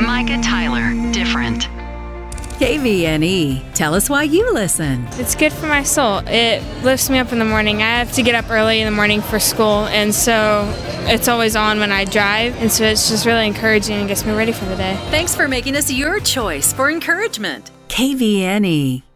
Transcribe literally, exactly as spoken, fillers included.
Micah Tyler, different. K V N E. Tell us why you listen. It's good for my soul. It lifts me up in the morning. I have to get up early in the morning for school, and so it's always on when I drive, and so it's just really encouraging and gets me ready for the day. Thanks for making us your choice for encouragement. K V N E.